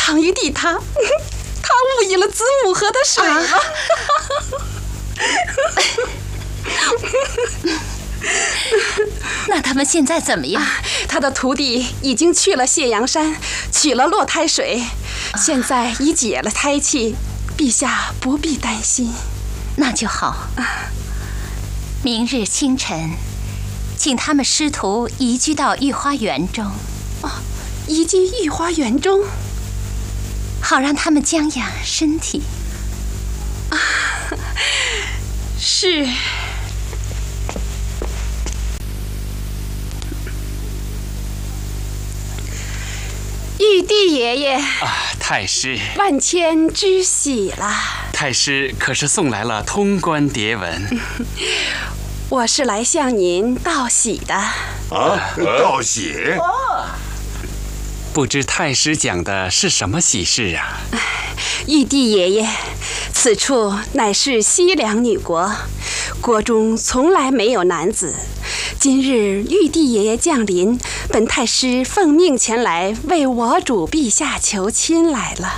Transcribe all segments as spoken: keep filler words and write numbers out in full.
躺于地榻，他误饮了子母河的水了。啊那他们现在怎么样？ 啊、他的徒弟已经去了谢阳山，取了落胎水，现在已解了胎气，陛下不必担心。 那就好。啊、明日清晨，请他们师徒移居到御花园中。 哦，移居御花园中， 好让他们将养身体。 啊，是。玉帝爷爷啊，太师， 万千之喜了。 太师可是送来了通关牒文？ 我是来向您道喜的。 啊，道喜？ 不知太师讲的是什么喜事啊？ 玉帝爷爷，此处乃是西凉女国，国中从来没有男子。今日玉帝爷爷降临，本太师奉命前来为我主陛下求亲来了。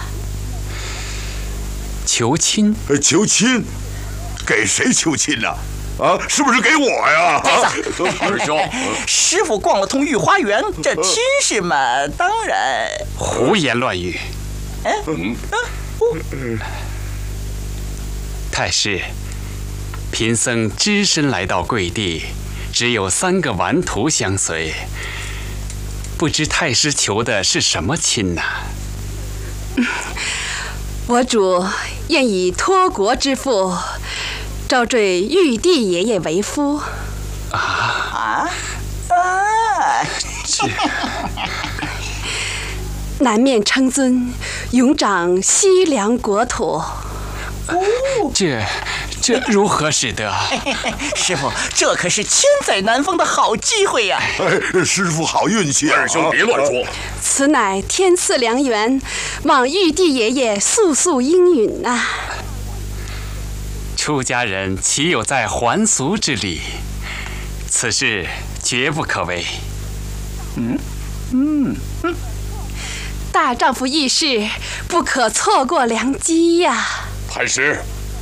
求亲？ 求亲？给谁求亲呢？啊，是不是给我呀？ 二兄，师傅逛了通御花园，这亲事嘛，当然…… 胡言乱语！ 嗯嗯嗯，太师，贫僧只身来到贵地，只有三个顽徒相随，不知太师求的是什么亲呢？ 嗯，我主愿以托国之父招赘玉帝爷爷为夫。 啊啊啊！ 这南面称尊，永掌西凉国土。 这这如何使得？ 师傅，这可是千载难逢的好机会呀！ 哎，师傅好运气啊！ 二兄别乱说， 此乃天赐良缘，望玉帝爷爷速速应允呐。 出家人岂有在还俗之理？此事绝不可为。 嗯嗯嗯， 大丈夫议事，不可错过良机呀！ 太师，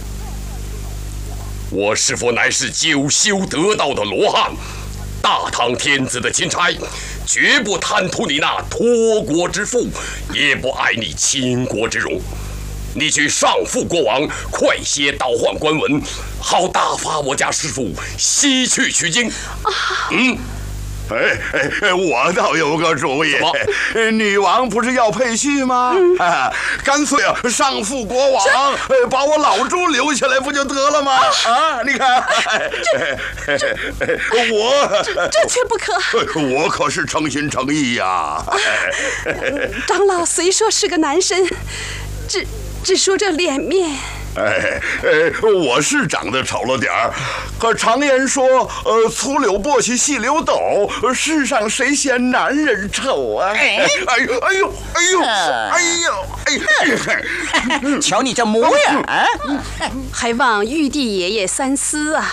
我师父乃是九修得道的罗汉，大唐天子的钦差，绝不贪图你那托国之福，也不爱你倾国之荣。你去上复国王，快些倒换官文，好打发我家师父西去取经。嗯， 哎哎，我倒有个主意。女王不是要配婿吗？嗯、啊，干脆啊上复国王，把我老朱留下来不就得了吗？啊，你看， 这这我这这却不可。 我可是诚心诚意呀、啊。 长老虽说是个男神，只。只说这脸面， 哎哎，我是长得丑了点儿，可常言说，呃，粗柳簸箕细柳斗，世上谁嫌男人丑啊？哎哎呦哎呦哎呦哎呦哎呦！ 瞧你这模样啊， 还望玉帝爷爷三思啊！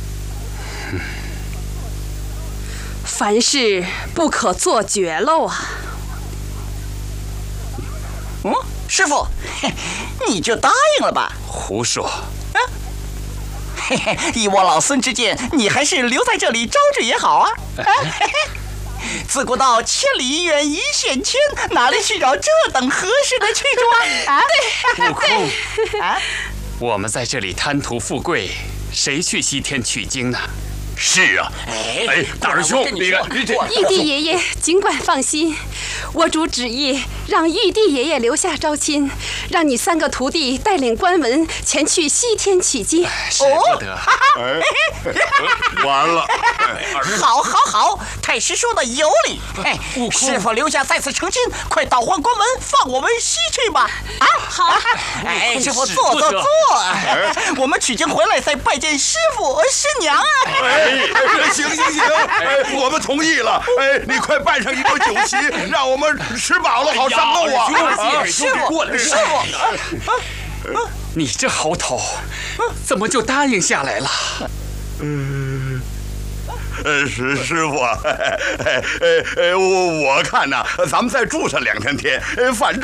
凡事不可做绝漏啊！ 嗯。师傅，你就答应了吧？ 胡说！ 啊，嘿嘿，以我老孙之见，你还是留在这里招赘也好啊！啊，嘿嘿，自古道千里姻缘一线牵，哪里去找这等合适的去处啊？啊， 对，悟空啊，我们在这里贪图富贵，谁去西天取经呢？ 是啊，哎哎，大师兄，你看，你这玉帝爷爷尽管放心，我主旨意让玉帝爷爷留下招亲，让你三个徒弟带领官文前去西天取经。 使不得！ 哎，完了！ 好，好，好，太师说的有理。哎，师傅留下再次成亲，快倒换官文，放我们西去吧！啊，好。哎，师傅坐坐坐，我们取经回来再拜见师傅师娘啊！ 哎，行行行，哎，我们同意了。哎，你快办上一桌酒席，让我们吃饱了好上路啊！ 师傅，过来，师傅， 你这猴头，怎么就答应下来了？ 嗯，呃，师师傅，哎哎哎，我我看呐，咱们再住上两三天，反正。